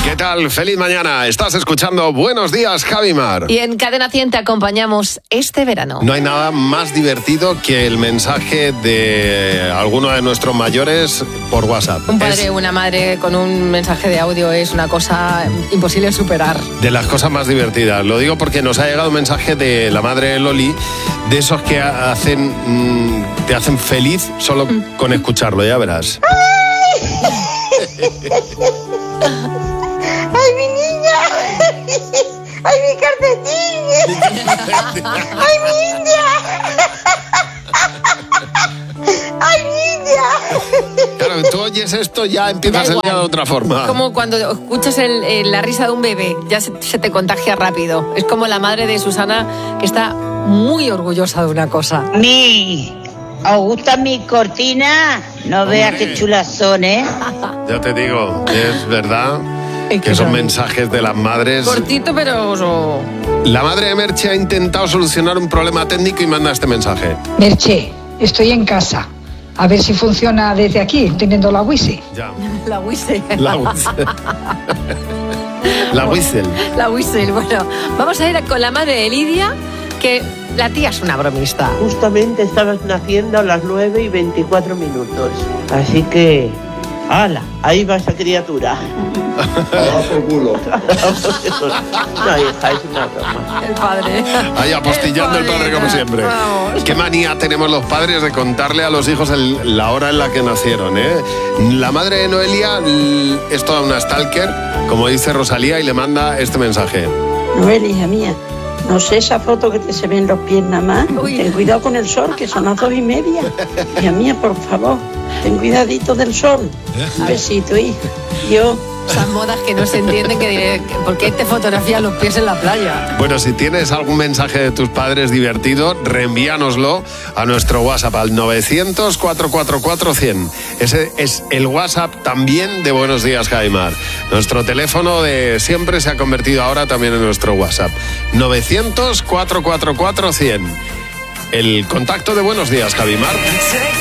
¿Qué tal? Feliz mañana. Estás escuchando Buenos Días, Javimar. Y en Cadena 100 te acompañamos este verano. No hay nada más divertido que el mensaje de alguno de nuestros mayores por WhatsApp. Un padre o una madre con un mensaje de audio es una cosa imposible de superar. De las cosas más divertidas. Lo digo porque nos ha llegado un mensaje de la madre de Loli, de esos que te hacen feliz solo con escucharlo, ya verás. ¡Ay, mi niña! ¡Ay, mi calcetín! ¡Ay, mi India! ¡Ay, mi India! Claro, tú oyes esto, ya empiezas el día de otra forma. Como cuando escuchas la risa de un bebé, ya se te contagia rápido. Es como la madre de Susana, que está muy orgullosa de una cosa. ¿Os gusta mi cortina? No veas qué chulas son, ¿eh? Ya te digo, es verdad que son mensajes de las madres. Cortito, pero... La madre de Merche ha intentado solucionar un problema técnico y manda este mensaje. Merche, estoy en casa. A ver si funciona desde aquí, teniendo la Wi-Fi. Ya. La whistle. La whistle. La whistle. La whistle. Bueno, vamos a ir con la madre de Lidia, que la tía es una bromista. Justamente estabas naciendo a las 9:24. Así que... ¡hala! Ahí va esa criatura. Por culo. No, hija, es una broma. El padre. Ahí apostillando el padre como siempre. Vamos. Qué manía tenemos los padres de contarle a los hijos la hora en la que nacieron, ¿eh? La madre de Noelia es toda una stalker, como dice Rosalía, y le manda este mensaje. Noelia, hija mía, no sé esa foto que te se ven los pies nada más. Uy. Ten cuidado con el sol, que son las 2:30. Hija mía, por favor, ten cuidadito del sol. Un besito, hija. Yo... Esas modas que no se entienden, ¿por qué te fotografías los pies en la playa? Bueno, si tienes algún mensaje de tus padres divertido, reenvíanoslo a nuestro WhatsApp al 900-444-100. Ese es el WhatsApp también de Buenos Días, Javimar. Nuestro teléfono de siempre se ha convertido ahora también en nuestro WhatsApp. 900-444-100. El contacto de Buenos Días, Javimar.